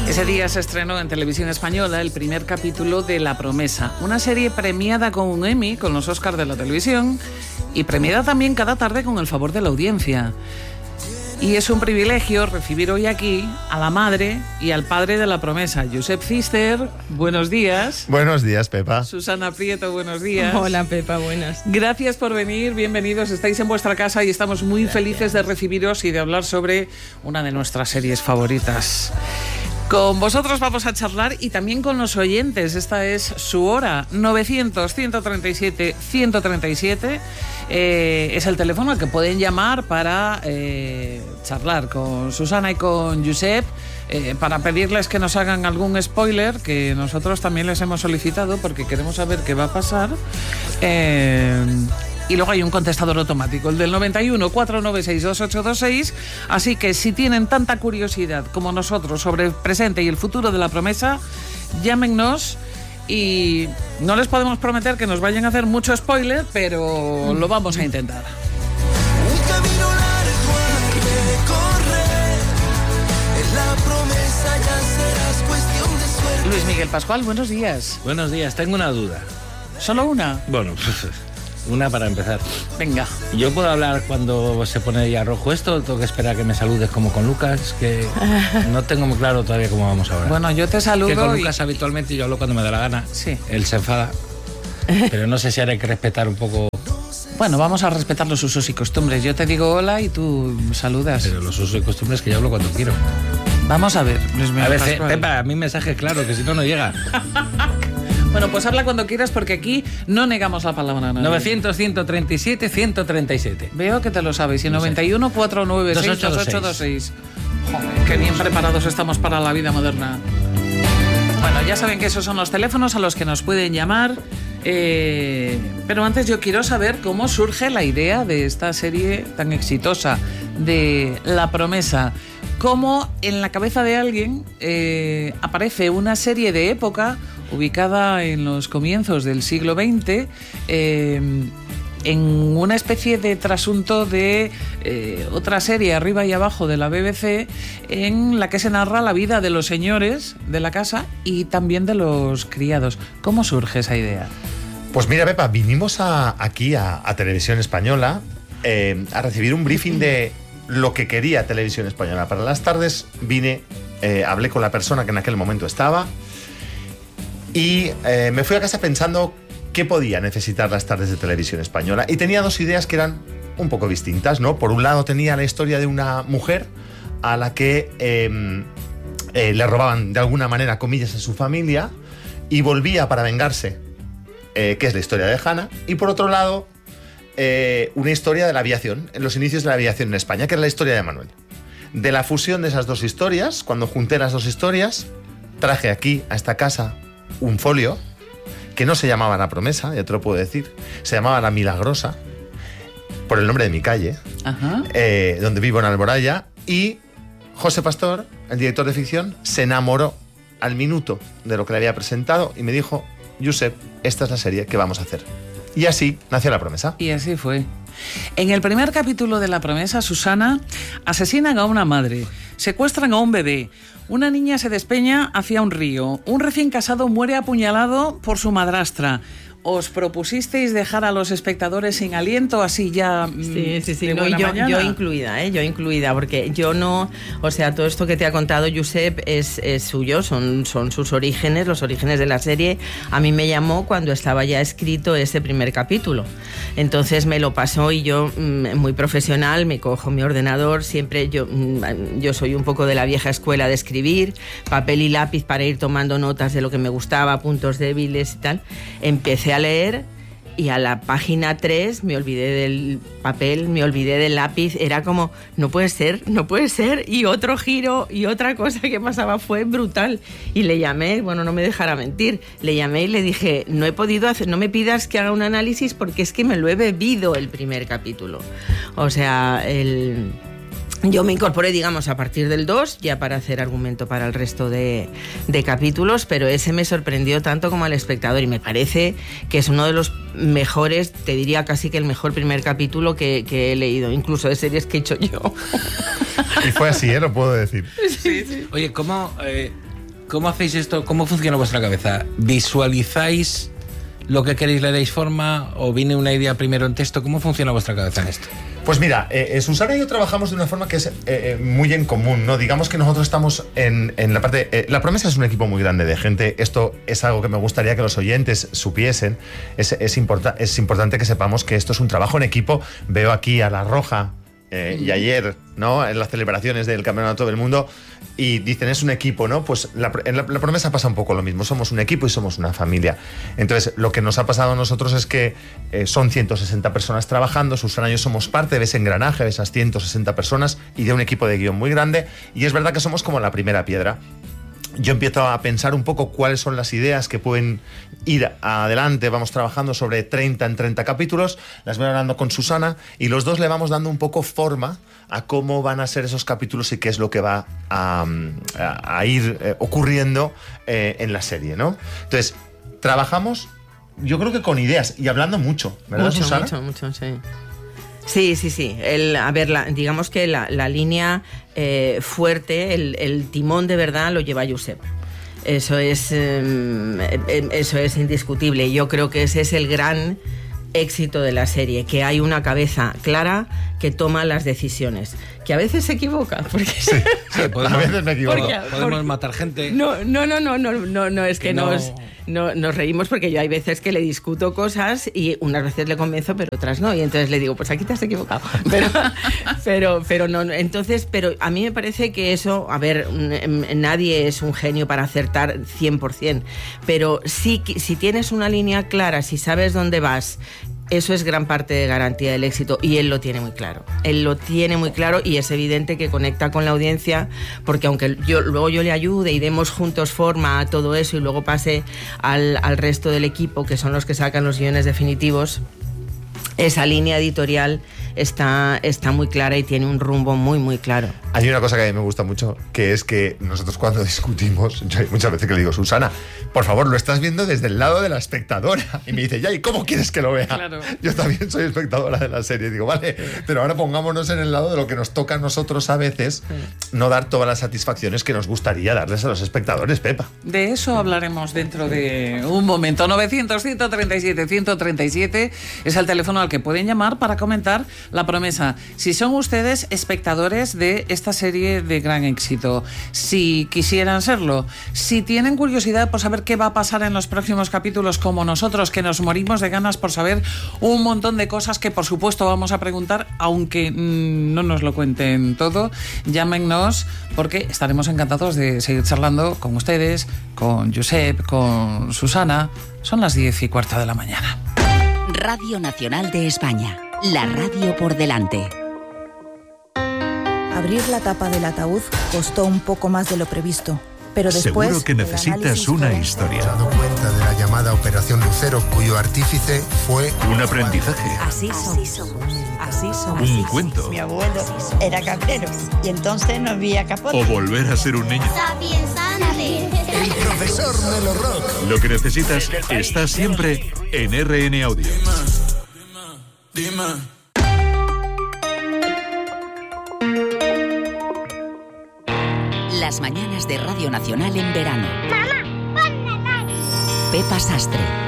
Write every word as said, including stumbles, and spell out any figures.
Ese día se estrenó en Televisión Española el primer capítulo de La Promesa, una serie premiada con un Emmy, con los Oscars de la televisión, y premiada también cada tarde con el favor de la audiencia. Y es un privilegio recibir hoy aquí a la madre y al padre de La Promesa, Josep Cister. Buenos días. Buenos días, Pepa. Susana Prieto, buenos días. Hola, Pepa, buenas. Gracias por venir, bienvenidos. Estáis en vuestra casa y estamos muy Gracias. felices de recibiros y de hablar sobre una de nuestras series favoritas. Con vosotros vamos a charlar y también con los oyentes. Esta es su hora, novecientos, ciento treinta y siete, ciento treinta y siete. Eh, es el teléfono al que pueden llamar para eh, charlar con Susana y con Josep, eh, para pedirles que nos hagan algún spoiler, que nosotros también les hemos solicitado porque queremos saber qué va a pasar. Eh, Y luego hay un contestador automático, el del noventa y uno, cuatrocientos noventa y seis, veintiocho veintiséis. Así que si tienen tanta curiosidad como nosotros sobre el presente y el futuro de La Promesa, llámennos. Y no les podemos prometer que nos vayan a hacer mucho spoiler, pero lo vamos a intentar. Un camino largo hay que correr. En La Promesa ya serás cuestión de suerte. Luis Miguel Pascual, buenos días. Buenos días, tengo una duda. ¿Solo una? Bueno, una para empezar. Venga. ¿Yo puedo hablar cuando se pone ya rojo esto? ¿Tengo que esperar a que me saludes como con Lucas? Que no tengo muy claro todavía cómo vamos a hablar. Bueno, yo te saludo. Que con y... Lucas habitualmente yo hablo cuando me da la gana. Sí. Él se enfada. Pero no sé si haré que respetar un poco. Bueno, vamos a respetar los usos y costumbres. Yo te digo hola y tú saludas. Pero los usos y costumbres que yo hablo cuando quiero. Vamos a ver, Luis Miguel A veces, Pascual. Pepa, a mí mensaje claro, que si no, no llega. Bueno, pues habla cuando quieras porque aquí no negamos la palabra a nadie. novecientos, ciento treinta y siete, ciento treinta y siete. Veo que te lo sabes. Y noventa y uno, cuatrocientos noventa y seis, veintiocho veintiséis. Joder, qué bien preparados estamos para la vida moderna. Bueno, ya saben que esos son los teléfonos a los que nos pueden llamar. Eh, pero antes yo quiero saber cómo surge la idea de esta serie tan exitosa de La Promesa. Cómo en la cabeza de alguien eh, aparece una serie de época ubicada en los comienzos del siglo veinte, eh, en una especie de trasunto de eh, otra serie arriba y abajo de la B B C, en la que se narra la vida de los señores de la casa y también de los criados. ¿Cómo surge esa idea? Pues mira, Pepa, vinimos a, aquí a, a Televisión Española eh, a recibir un briefing de lo que quería Televisión Española. Para las tardes vine, eh, hablé con la persona que en aquel momento estaba y eh, me fui a casa pensando qué podía necesitar las tardes de Televisión Española. Y tenía dos ideas que eran un poco distintas, ¿no? Por un lado tenía la historia de una mujer a la que eh, eh, le robaban de alguna manera comillas a su familia y volvía para vengarse, eh, que es la historia de Hannah. Y por otro lado, eh, una historia de la aviación, en los inicios de la aviación en España, que es la historia de Manuel. De la fusión de esas dos historias, cuando junté las dos historias, traje aquí, a esta casa, un folio que no se llamaba La Promesa, ya te lo puedo decir, se llamaba La Milagrosa, por el nombre de mi calle, Ajá. Eh, donde vivo en Alboraya, y José Pastor, el director de ficción, se enamoró al minuto de lo que le había presentado y me dijo: Josep, esta es la serie que vamos a hacer. Y así nació La Promesa. Y así fue. En el primer capítulo de La Promesa, Susana, asesinan a una madre, secuestran a un bebé, una niña se despeña hacia un río, un recién casado muere apuñalado por su madrastra. ¿Os propusisteis dejar a los espectadores sin aliento así ya? Sí, sí, sí, de no, buena y yo, mañana? yo incluida, ¿eh? Yo incluida, porque yo no, o sea, todo esto que te ha contado Josep es, es suyo, son, son sus orígenes, los orígenes de la serie. A mí me llamó cuando estaba ya escrito ese primer capítulo. Entonces me lo pasó y yo, muy profesional, me cojo mi ordenador, siempre yo, yo soy un poco de la vieja escuela de escribir, papel y lápiz para ir tomando notas de lo que me gustaba, puntos débiles y tal. Empecé a leer y a la página tres me olvidé del papel, me olvidé del lápiz, era como, no puede ser, no puede ser, y otro giro y otra cosa que pasaba fue brutal. Y le llamé, bueno, no me dejará mentir, le llamé y le dije, no he podido hacer, no me pidas que haga un análisis porque es que me lo he bebido el primer capítulo. O sea, el... Yo me incorporé, digamos, a partir del dos, ya para hacer argumento para el resto de, de capítulos, pero ese me sorprendió tanto como al espectador y me parece que es uno de los mejores, te diría casi que el mejor primer capítulo que, que he leído, incluso de series que he hecho yo. Y fue así, ¿eh? Lo puedo decir. Sí, sí. Oye, ¿cómo...? Eh, ¿cómo hacéis esto? ¿Cómo funciona vuestra cabeza? ¿Visualizáis lo que queréis, le dais forma o viene una idea primero en texto? ¿Cómo funciona vuestra cabeza en esto? Pues mira, eh, Susana y yo trabajamos de una forma que es eh, muy en común, ¿no? Digamos que nosotros estamos en, en la parte... Eh, La Promesa es un equipo muy grande de gente. Esto es algo que me gustaría que los oyentes supiesen. Es, es, importa, es importante que sepamos que esto es un trabajo en equipo. Veo aquí a La Roja eh, y ayer, ¿no? En las celebraciones del Campeonato del Mundo, y dicen es un equipo, ¿no? Pues la, en la, la Promesa pasa un poco lo mismo. Somos un equipo y somos una familia. Entonces, lo que nos ha pasado a nosotros es que eh, son ciento sesenta personas trabajando. Susana y yo somos parte de ese engranaje de esas ciento sesenta personas y de un equipo de guión muy grande. Y es verdad que somos como la primera piedra. Yo empiezo a pensar un poco cuáles son las ideas que pueden ir adelante. Vamos trabajando sobre treinta en treinta capítulos, las voy hablando con Susana y los dos le vamos dando un poco forma a cómo van a ser esos capítulos y qué es lo que va a, a, a ir eh, ocurriendo eh, en la serie, ¿no? Entonces, trabajamos, yo creo que con ideas y hablando mucho, ¿verdad, mucho, Susana? Mucho, mucho, sí. Sí, sí, sí. El, a ver, la, digamos que la, la línea eh, fuerte, el, el timón de verdad lo lleva Josep. Eso es, eh, eso es indiscutible. Yo creo que ese es el gran éxito de la serie, que hay una cabeza clara que toma las decisiones, que a veces se equivoca, porque sí, sí, podemos, a veces me equivoco. Porque, podemos porque, matar gente. No, no, no, no, no, no, no es que, que no... nos No, nos reímos porque yo hay veces que le discuto cosas y unas veces le convenzo, pero otras no. Y entonces le digo, pues aquí te has equivocado. Pero, pero, pero no, entonces, pero a mí me parece que eso, a ver, nadie es un genio para acertar cien por ciento, pero sí, si tienes una línea clara, si sabes dónde vas, eso es gran parte de garantía del éxito, y él lo tiene muy claro. Él lo tiene muy claro y es evidente que conecta con la audiencia, porque aunque yo, luego yo le ayude y demos juntos forma a todo eso y luego pase al, al resto del equipo, que son los que sacan los guiones definitivos, esa línea editorial está, está muy clara y tiene un rumbo muy, muy claro. Hay una cosa que a mí me gusta mucho, que es que nosotros cuando discutimos, yo hay muchas veces que le digo, Susana, por favor, lo estás viendo desde el lado de la espectadora. Y me dice, ya, ¿y cómo quieres que lo vea? Claro. Yo también soy espectadora de la serie. Digo, vale, pero ahora pongámonos en el lado de lo que nos toca a nosotros a veces, no dar todas las satisfacciones que nos gustaría darles a los espectadores, Pepa. De eso hablaremos dentro de un momento. novecientos, ciento treinta y siete, ciento treinta y siete es el teléfono al que pueden llamar para comentar La Promesa. Si son ustedes espectadores de esta serie de gran éxito, si quisieran serlo, si tienen curiosidad por saber qué va a pasar en los próximos capítulos, como nosotros, que nos morimos de ganas por saber un montón de cosas que por supuesto vamos a preguntar, aunque mmm, no nos lo cuenten todo, llámennos, porque estaremos encantados de seguir charlando con ustedes, con Josep, con Susana. Son las diez y cuarto de la mañana. Radio Nacional de España, la radio por delante. Abrir la tapa del ataúd costó un poco más de lo previsto, pero después... Seguro que necesitas una fue... historia. Me he dado cuenta de la llamada Operación Lucero, cuyo artífice fue... Un aprendizaje. Así somos. Así somos. Un cuento. Mi abuelo era cabrero y entonces no había capote. O volver a ser un niño. El profesor Melo Rock. Lo que necesitas está siempre en R N Audio. Dime, dime. Las mañanas de Radio Nacional en verano. Mamá, ponme like. Pepa Sastre.